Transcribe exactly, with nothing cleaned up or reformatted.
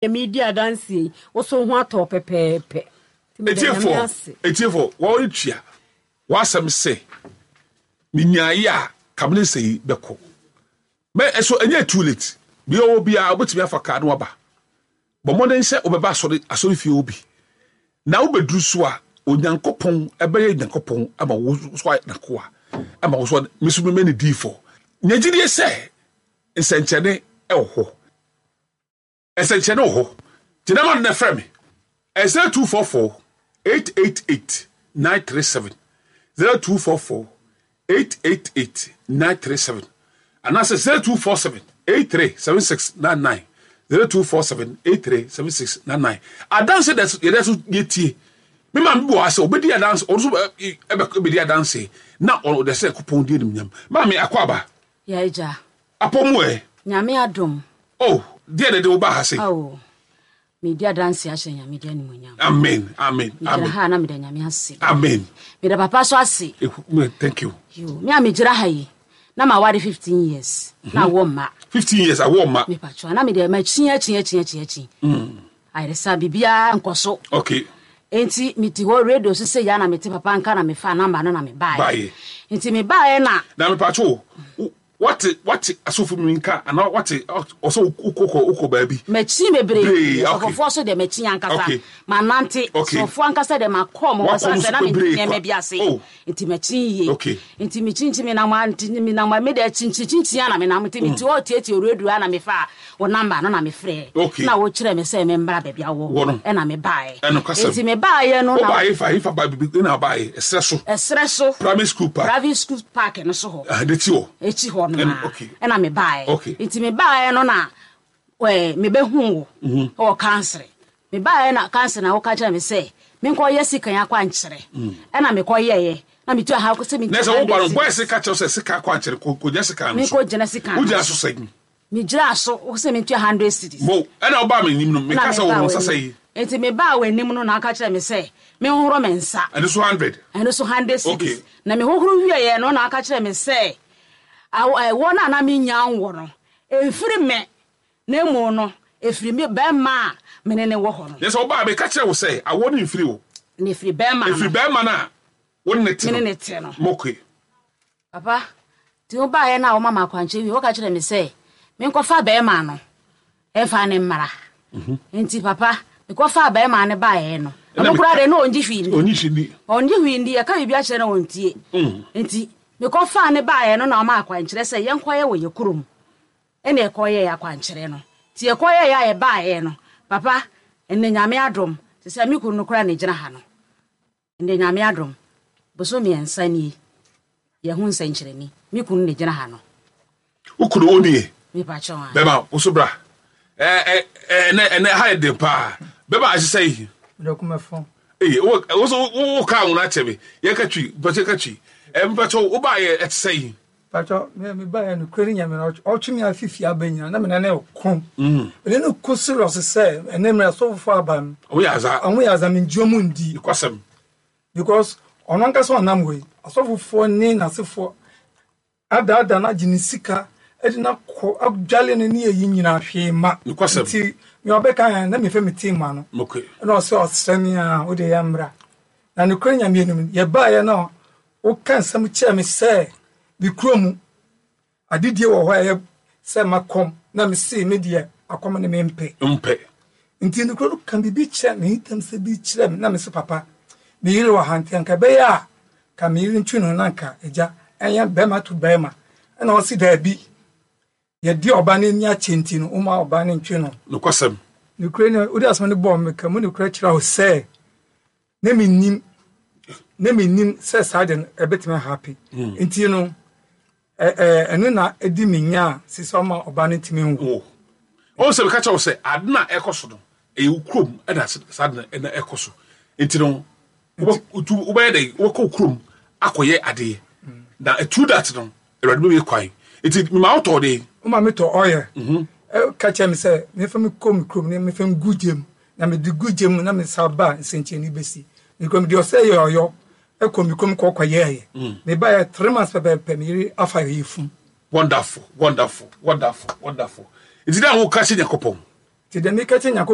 media dance also ho ato pepepe etiefo etiefo wo retwa wasam se minyaye a kamle sei beko me eso enye too late bi o bia obetimi afaka no aba bo modern se obeba asori asori fie obi na obedru so a onyankopon ebeye nyankopon ama wo so na ko a ama wo so mesu me ne d four nyagidie se esenchene eho esenchene oho tinama na frame zero two four four eight eight eight nine three seven zero two four four eight eight eight nine three seven and that's zero two four seven eight three seven six nine nine zero two four seven eight three seven six nine nine. I dance that's that's yeti. Me man bo ase obedi a dance also e be a dance na o de se kupon di nim ma me akwaba ya eja apomu e nyame adom oh dia de de oba ha se oh media dance ya shenya media ni munyam amen amen amen ha na me de nyame ase amen me de papa so ase thank you you me amejira ha yi na ma wari fifteen years mm-hmm. na wo ma fifteen years a wo ma me pacho na me de ma chia chia chia chia chia mm ai resa bibia nkoso okay enti miti ho radio so se ya na meti papa nka na me fa number no na me buy buy enti me buy na na me pacho what what asofu mi nka ana what also ukoko uko baby mechi mebre so for so de mechi ankasa manante so for ankasa de makom wo sa se na me me bia se enti mechi ye enti mechi nti me na ma enti me na ma me de chinchi chinchi na me na mti mti o tie tie radio na me fa wo number no na me frɛ na wo kire me se me mbra bia wo e na me buy enti me buy no na buy fa ifa buy bi na buy esreso esreso primary school park private school park no so ho ah de ti o echi ho okay and I me buy okay iti me buy no na we me behu wo o cancer me buy na cancer na wo ka kire me say me nko ye sika ya kwa nkire e na me ko ye ye na me tu ha ko se me nese wo gbaron boy sika kire se sika kwa nkire ko ko je sika no me ko je na sika wo je aso sai me jira so wo se me tu one hundred cities mo e na wo ba me nim no me ka se wo sasa yi enti me ba we nim no na ka kire me say me horo me nsa and so one hundred and so one hundred cities na me horo wiye ye no na ka kire me say I want na me nyan wo no efiri me na emu no efiri me be ma me ne ne wo ho no yes oba be ka kire wo say awo ni efiri wo na efiri be ma efiri be ma na wo ne ti me ne ti no moke papa ti o ba ye na o mama kwanche wi wo ka kire me say me nko fa be ma no e fa ne mara mhm enti papa me ko fa be ma ne ba ye no amukura de no onji hwindi onji hwindi onji hwindi e ka bibia kire na wontie enti me ko fa ne baaye no na ma akwankire se yenkoye wo yekurum ene ekoye ya akwankire no ti ekoye ya ye baaye no papa enne nyame adom se se mi kunu kura ne gina ha no enne nyame adom boso mi ensani ye hu nsankire ni mi kunu ne gina ha no ukuru oni mi pa chon beba usobra eh eh ene ene ha de pa beba asisai dokuma fon eh wo so wo ka wona chebe ye ka twi boche ka twi empacho wo ba ye etsei pacho me me ba ye no kweri nyame no o twimi afifia abanya na me na na ko mm ele no ko serious say ene me so fo aban o ya za o ya za me njuomu ndi kwasem because ono nka so onam we asofofo ni na sefo ada ada na jinisika edi na ko adwale ne ne yi nyina hwe ma kwasem me obeka na me fe me team ma no okay na o se osrani a o de yamra na no kweri nyame no ye ba ye no o kan sam kire me say bi kromu adidie wo ho say makom na me see me de akom ne me mpe mpe nti no kro kan bi bi kire me hitam se bi kire me na me se papa me yire wa hanti anka be ya ka me yire ntunu na nka eja enya be ma to be ma na o si da bi ye di oba ne nya chenti no o ma oba ne ntunu no kwasem no kro ne o di asma ne bom me ka mo ne kro kire o say na me nim na me nim say sadden a bit me happy nti you know eh eh eno na edi minya sisoma oba ne timi nwo o se be ka chawo say adna ekoso do e ukrom e da sadden e na ekoso nti no utu uba dey wo ko ukrom akoye ade na etu that no e rade be kwai nti me ma auto dey o ma me to oye mhm e ka cha me say me fa me kom ukrom ne me fa gudjem na me di gudjem na me saba senche ni besi me kom di o say yo yo ekomi kom ko kwaye me ba ya three months pe pe me afa yifu wonderful wonderful wonderful wonderful is it that who catch yakopon ti de me catch yakopon